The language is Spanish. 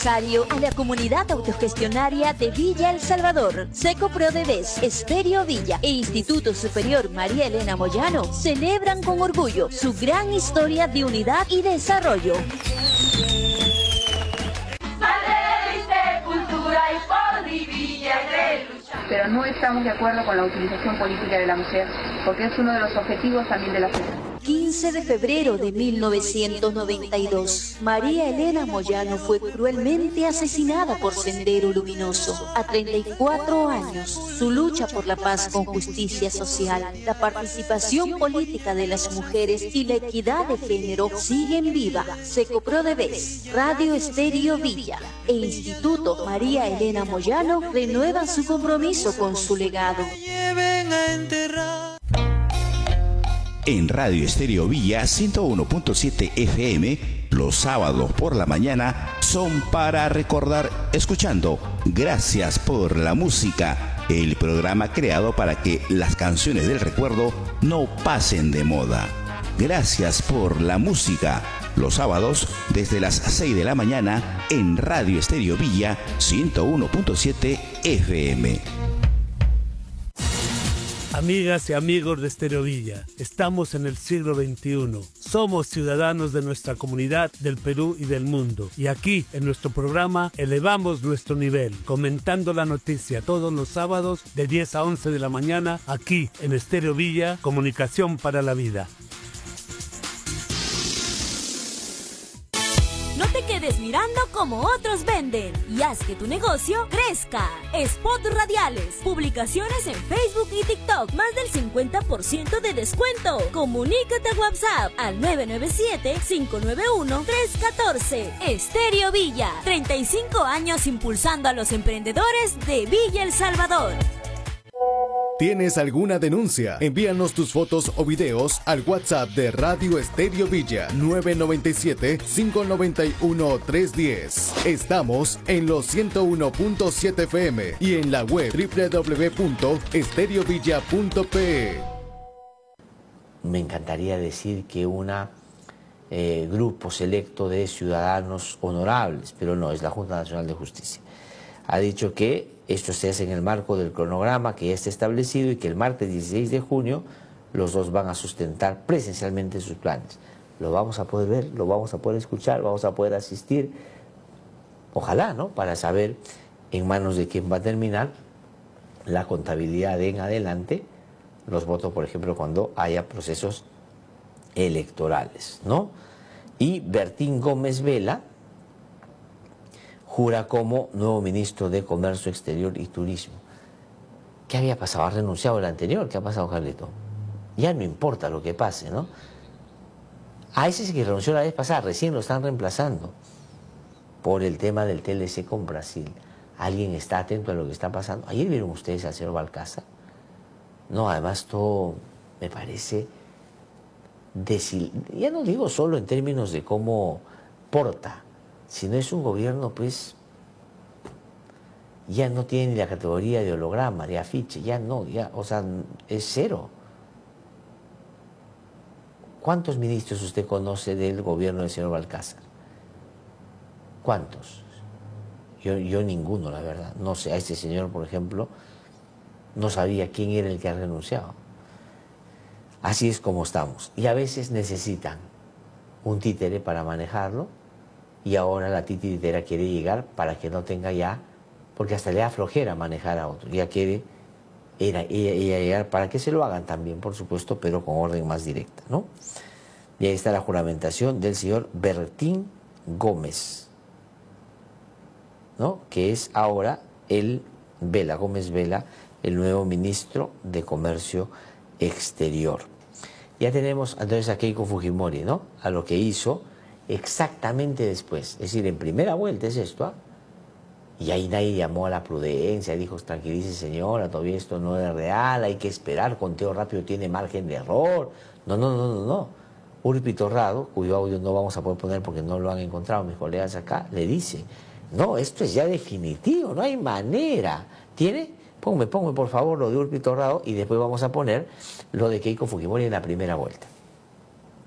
aniversario a la comunidad autogestionaria de Villa El Salvador. Secoprodevés, Estéreo Villa e Instituto Superior María Elena Moyano celebran con orgullo su gran historia de unidad y desarrollo. Pero no estamos de acuerdo con la utilización política de la mujer, porque es uno de los objetivos también de la FED. 15 de febrero de 1992, María Elena Moyano fue cruelmente asesinada por Sendero Luminoso. A 34 años, su lucha por la paz con justicia social, la participación política de las mujeres y la equidad de género siguen viva. Secoprodevés, Radio Estéreo Villa e Instituto María Elena Moyano renuevan su compromiso con su legado. En Radio Estéreo Villa 101.7 FM, los sábados por la mañana son para recordar escuchando Gracias por la Música, el programa creado para que las canciones del recuerdo no pasen de moda. Gracias por la Música, los sábados desde las 6 de la mañana en Radio Estéreo Villa 101.7 FM. Amigas y amigos de Estéreo Villa, estamos en el siglo XXI. Somos ciudadanos de nuestra comunidad, del Perú y del mundo. Y aquí, en nuestro programa, elevamos nuestro nivel, comentando la noticia todos los sábados de 10 a 11 de la mañana, aquí en Estéreo Villa, Comunicación para la Vida. No te quedes mirando como otros venden y haz que tu negocio crezca. Spots radiales, publicaciones en Facebook y TikTok, más del 50% de descuento. Comunícate a WhatsApp al 997-591-314. Estéreo Villa, 35 años impulsando a los emprendedores de Villa El Salvador. ¿Tienes alguna denuncia? Envíanos tus fotos o videos al WhatsApp de Radio Estéreo Villa 997-591-310. Estamos en los 101.7 FM y en la web www.estereovilla.pe. Me encantaría decir que una grupo selecto de ciudadanos honorables, pero no, es la Junta Nacional de Justicia. Ha dicho que esto se hace en el marco del cronograma que ya está establecido y que el martes 16 de junio los dos van a sustentar presencialmente sus planes. Lo vamos a poder ver, lo vamos a poder escuchar, vamos a poder asistir, ojalá, ¿no? Para saber en manos de quién va a terminar la contabilidad de en adelante, los votos, por ejemplo, cuando haya procesos electorales, ¿no? Y Bertín Gómez Vela jura como nuevo ministro de Comercio Exterior y Turismo. ¿Qué había pasado? ¿Ha renunciado el anterior? ¿Qué ha pasado, Carlito? Ya no importa lo que pase, ¿no? A ese que renunció la vez pasada, recién lo están reemplazando por el tema del TLC con Brasil. ¿Alguien está atento a lo que está pasando? Ayer vieron ustedes al señor Balcázar. No, además todo me parece, ya no digo solo en términos de cómo porta, sino es un gobierno, pues, ya no tiene ni la categoría de holograma, de afiche, ya no, ya, o sea, es cero. ¿Cuántos ministros usted conoce del gobierno del señor Balcázar? ¿Cuántos? Yo ninguno, la verdad. No sé, a este señor, por ejemplo, no sabía quién era el que ha renunciado. Así es como estamos. Y a veces necesitan un títere para manejarlo, y ahora la titiritera quiere llegar para que no tenga ya, porque hasta le da flojera manejar a otro, ya quiere ella llegar para que se lo hagan también, por supuesto, pero con orden más directa, ¿no? Y ahí está la juramentación del señor Bertín Gómez, ¿no? Que es ahora el Vela, Gómez Vela, el nuevo ministro de Comercio Exterior. Ya tenemos entonces a Keiko Fujimori, ¿no? A lo que hizo exactamente después, es decir, en primera vuelta es esto, ¿ah? Y ahí nadie llamó a la prudencia, dijo, tranquilice señora, todavía esto no es real, hay que esperar, conteo rápido tiene margen de error. No. Urpi Torrado, cuyo audio no vamos a poder poner porque no lo han encontrado mis colegas acá, le dice, no, esto es ya definitivo, no hay manera. ¿Tiene? Ponme por favor lo de Urpi Torrado y después vamos a poner lo de Keiko Fujimori en la primera vuelta.